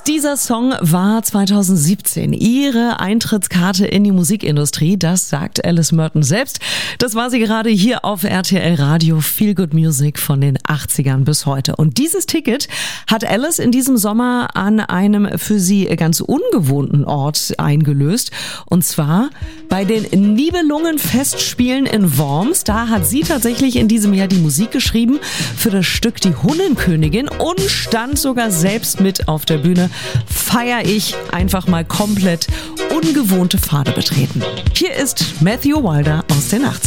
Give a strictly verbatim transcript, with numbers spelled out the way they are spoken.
Dieser Song war zweitausendsiebzehn ihre Eintrittskarte in die Musikindustrie, das sagt Alice Merton selbst. Das war sie gerade hier auf R T L Radio, Feel Good Music von den achtzigern bis heute. Und dieses Ticket hat Alice in diesem Sommer an einem für sie ganz ungewohnten Ort eingelöst. Und zwar bei den Nibelungen-Festspielen in Worms. Da hat sie tatsächlich in diesem Jahr die Musik geschrieben für das Stück Die Hundenkönigin und stand sogar selbst mit auf der Bühne. Feier ich, einfach mal komplett ungewohnte Pfade betreten. Hier ist Matthew Wilder aus den achtzigern.